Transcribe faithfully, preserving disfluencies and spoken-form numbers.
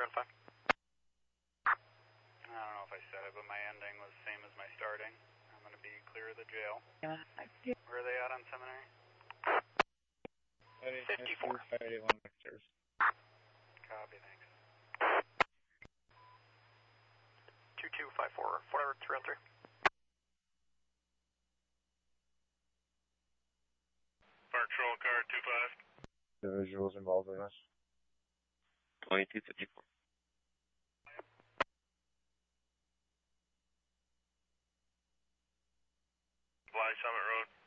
Turn five. I don't know if I said it, but my ending was the same as my starting. I'm going to be clear of the jail. Where are they at on Seminary? fifty-four. Copy, thanks. two two five four, four three one three. Park Patrol car two five. The visuals involved in this. twenty-two fifty-four. Fly Summit Road.